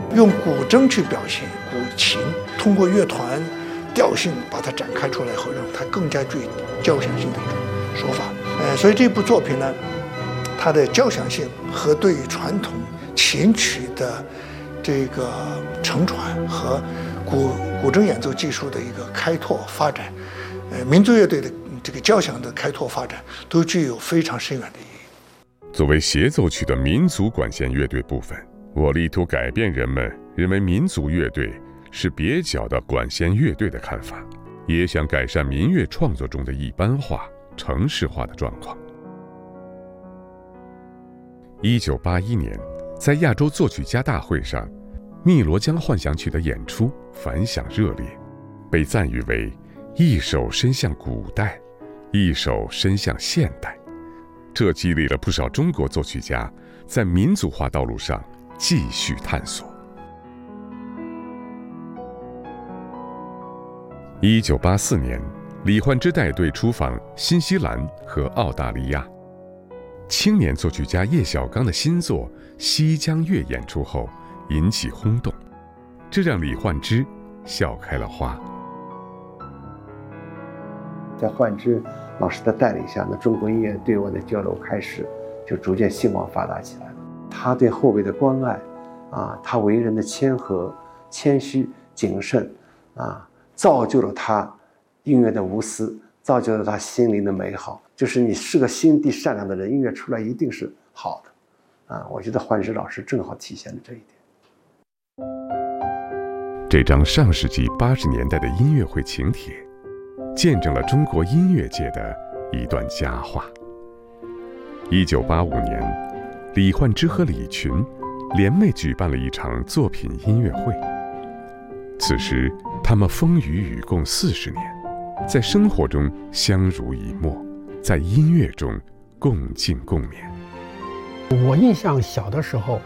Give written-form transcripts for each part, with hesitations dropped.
用古筝去表现古琴，通过乐团调性把它展开出来后，让它更加具交响性的一种手法。所以这部作品呢，它的交响性和对于传统琴曲的这个承传和古筝演奏技术的一个开拓发展，民族乐队的这个交响的开拓发展，都具有非常深远的意义。 作为协奏曲的民族管弦乐队部分，我力图改变人们认为民族乐队是蹩脚的管弦乐队的看法，也想改善民乐创作中的一般化、程式化的状况。1981年，在亚洲作曲家大会上，汨罗江幻想曲的演出反响热烈，被赞誉为一首伸向古代，一首伸向现代。这激励了不少中国作曲家在民族化道路上继续探索。1984年，李焕之带队出访新西兰和澳大利亚。青年作曲家叶小刚的新作《西江月》演出后引起轰动，这让李焕之笑开了花。 在焕之老师的带领下呢，中国音乐对我的交流开始就逐渐兴旺发达起来了。他对后辈的关爱他为人的谦和、谦虚、谨慎造就了他音乐的无私，造就了他心灵的美好。就是你是个心地善良的人，音乐出来一定是好的我觉得焕之老师正好体现了这一点。 这张上世纪80年代的音乐会请帖，见证了中国音乐界的一段佳话。1985年，李焕之和李群联袂举办了一场作品音乐会。此时，他们风雨与共40年，在生活中相濡以沫，在音乐中共进共勉。 我印象小的时候，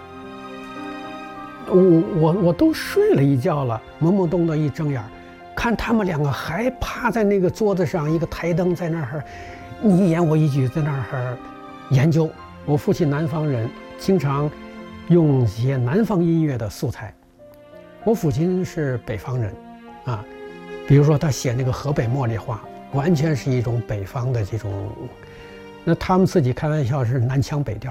我都睡了一觉了，懵懵懂懂一睁眼，看他们两个还趴在那个桌子上，一个台灯在那儿，你一言我一句在那儿研究。我父亲南方人，经常用一些南方音乐的素材。我父亲是北方人比如说他写那个河北茉莉花，完全是一种北方的这种，那他们自己开玩笑是南腔北调。